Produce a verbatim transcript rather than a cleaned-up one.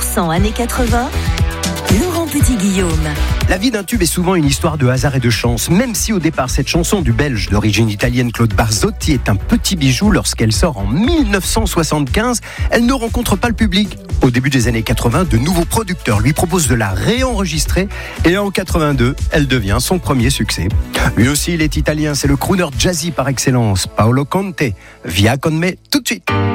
cent années quatre-vingts, Laurent Petit-Guillaume. La vie d'un tube est souvent une histoire de hasard et de chance, même si au départ cette chanson du Belge d'origine italienne Claude Barzotti est un petit bijou lorsqu'elle sort en dix-neuf cent soixante-quinze, elle ne rencontre pas le public. Au début des années quatre-vingts, de nouveaux producteurs lui proposent de la réenregistrer et en quatre-vingt-deux, elle devient son premier succès. Lui aussi il est italien, c'est le crooner jazzy par excellence, Paolo Conte. Via con me tout de suite.